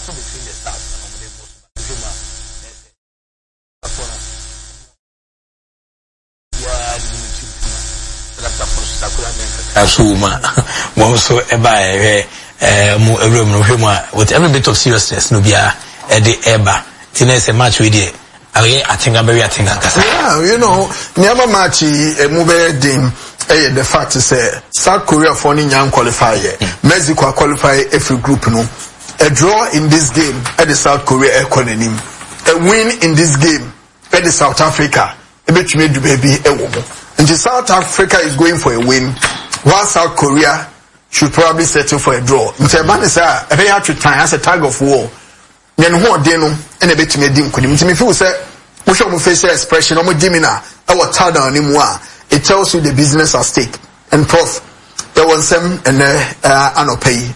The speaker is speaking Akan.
battle between the South and with every bit of seriousness, Nubia, Eddie Eba, Tines a match with it. I think I'm very yeah, you know, never match a mobile dim. The fact is, South Korea for young qualify, Mexico qualify every group. No, a draw in this game at the South Korea economy, a win in this game at the South Africa. A bit made baby a woman. And the South Africa is going for a win, while South Korea should probably settle for a draw. Mteban is a very hard to time as a tag of war. Then who are deno and a bit made him could him. If you say, we show facial expression, or dimina, our tada anymore. It tells you the business at stake. And Prof, there was some and anopay.